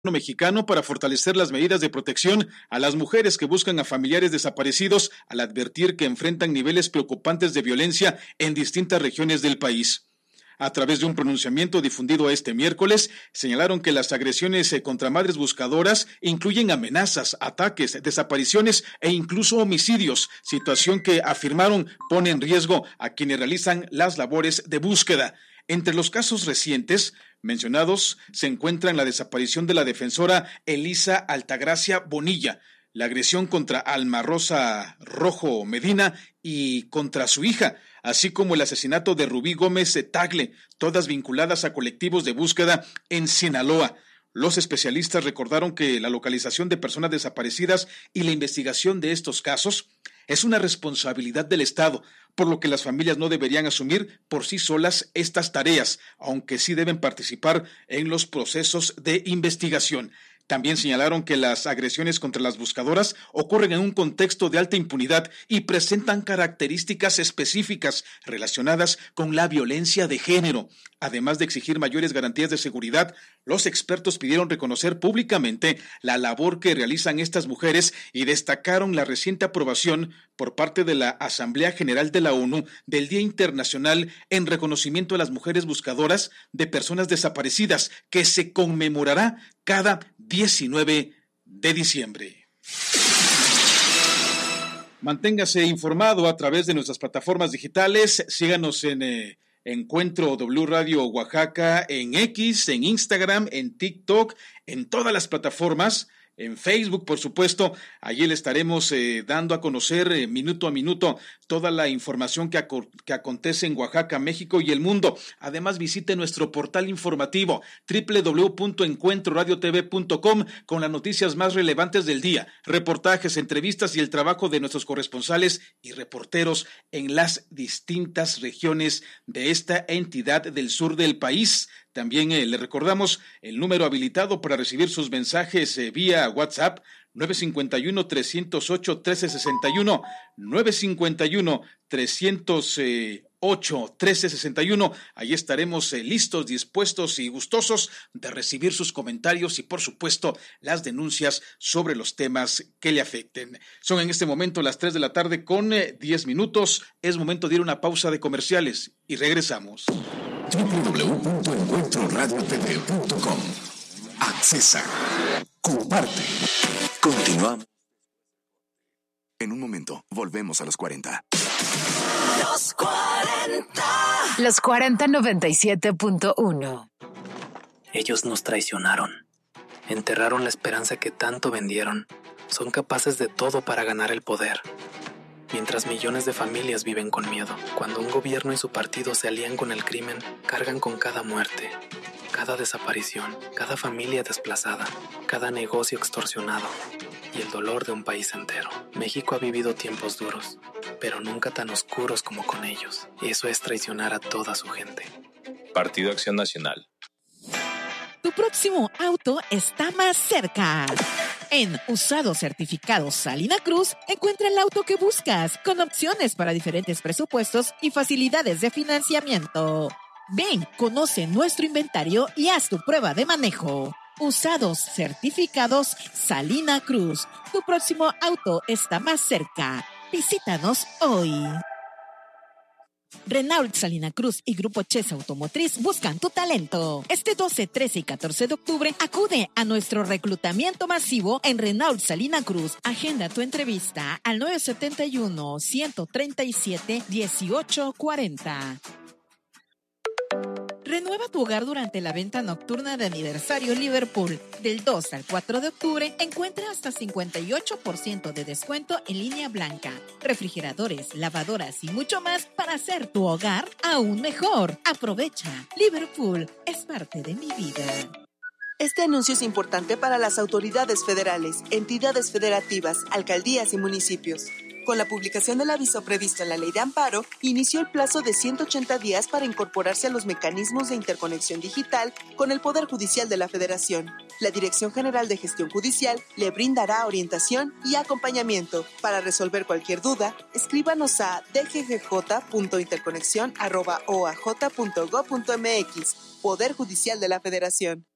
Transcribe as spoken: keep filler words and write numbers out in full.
Mexicano para fortalecer las medidas de protección a las mujeres que buscan a familiares desaparecidos al advertir que enfrentan niveles preocupantes de violencia en distintas regiones del país. A través de un pronunciamiento difundido este miércoles, señalaron que las agresiones contra madres buscadoras incluyen amenazas, ataques, desapariciones e incluso homicidios, situación que afirmaron pone en riesgo a quienes realizan las labores de búsqueda. Entre los casos recientes mencionados se encuentran la desaparición de la defensora Elisa Altagracia Bonilla, la agresión contra Alma Rosa Rojo Medina y contra su hija, así como el asesinato de Rubí Gómez Tagle, todas vinculadas a colectivos de búsqueda en Sinaloa. Los especialistas recordaron que la localización de personas desaparecidas y la investigación de estos casos es una responsabilidad del Estado, por lo que las familias no deberían asumir por sí solas estas tareas, aunque sí deben participar en los procesos de investigación. También señalaron que las agresiones contra las buscadoras ocurren en un contexto de alta impunidad y presentan características específicas relacionadas con la violencia de género. Además de exigir mayores garantías de seguridad, los expertos pidieron reconocer públicamente la labor que realizan estas mujeres y destacaron la reciente aprobación por parte de la Asamblea General de la ONU del Día Internacional en reconocimiento a las mujeres buscadoras de personas desaparecidas, que se conmemorará cada diecinueve de diciembre. Manténgase informado a través de nuestras plataformas digitales. Síganos en eh, Encuentro W Radio Oaxaca, en X, en Instagram, en TikTok, en todas las plataformas. En Facebook, por supuesto, allí le estaremos eh, dando a conocer eh, minuto a minuto toda la información que, aco- que acontece en Oaxaca, México y el mundo. Además, visite nuestro portal informativo doble u doble u doble u punto encuentro radio t v punto com con las noticias más relevantes del día, reportajes, entrevistas y el trabajo de nuestros corresponsales y reporteros en las distintas regiones de esta entidad del sur del país. También eh, le recordamos el número habilitado para recibir sus mensajes eh, vía WhatsApp, nueve cinco uno, tres cero ocho, uno tres seis uno, nueve cinco uno, tres cero ocho, uno tres seis uno. Ahí estaremos eh, listos, dispuestos y gustosos de recibir sus comentarios y, por supuesto, las denuncias sobre los temas que le afecten. Son en este momento las tres de la tarde con eh, diez minutos. Es momento de ir a una pausa de comerciales y regresamos. doble u doble u doble u punto encuentro radio t v punto com. Accesa. Comparte. Continuamos. En un momento, volvemos a los cuarenta. Los cuarenta. Los cuarenta noventa y siete punto uno. Ellos nos traicionaron. Enterraron la esperanza que tanto vendieron. Son capaces de todo para ganar el poder. Mientras millones de familias viven con miedo, cuando un gobierno y su partido se alían con el crimen, cargan con cada muerte, cada desaparición, cada familia desplazada, cada negocio extorsionado y el dolor de un país entero. México ha vivido tiempos duros, pero nunca tan oscuros como con ellos. Y eso es traicionar a toda su gente. Partido Acción Nacional. Tu próximo auto está más cerca. En Usados Certificados Salina Cruz, encuentra el auto que buscas, con opciones para diferentes presupuestos y facilidades de financiamiento. Ven, conoce nuestro inventario y haz tu prueba de manejo. Usados Certificados Salina Cruz. Tu próximo auto está más cerca. Visítanos hoy. Renault Salina Cruz y Grupo Chesa Automotriz buscan tu talento. Este doce, trece y catorce de octubre acude a nuestro reclutamiento masivo en Renault Salina Cruz. Agenda tu entrevista al nueve siete uno, uno tres siete, uno ocho cuatro cero. Renueva tu hogar durante la venta nocturna de aniversario Liverpool. Del dos al cuatro de octubre, encuentra hasta cincuenta y ocho por ciento de descuento en línea blanca, refrigeradores, lavadoras y mucho más para hacer tu hogar aún mejor. Aprovecha. Liverpool es parte de mi vida. Este anuncio es importante para las autoridades federales, entidades federativas, alcaldías y municipios. Con la publicación del aviso previsto en la Ley de Amparo, inició el plazo de ciento ochenta días para incorporarse a los mecanismos de interconexión digital con el Poder Judicial de la Federación. La Dirección General de Gestión Judicial le brindará orientación y acompañamiento. Para resolver cualquier duda, escríbanos a d g g j punto interconexión arroba o a j punto gob punto m x. Poder Judicial de la Federación.